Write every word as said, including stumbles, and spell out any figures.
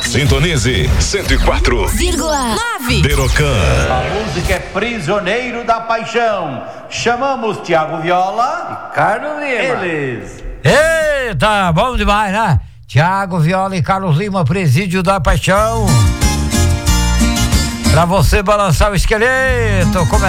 Sintonize cento e quatro vírgula nove. Perocan. A música é Prisioneiro da Paixão. Chamamos Tiago Viola e Carlos Lima. Eles. Eita, bom demais, né? Tiago Viola e Carlos Lima, Presídio da Paixão. Pra você balançar o esqueleto. Como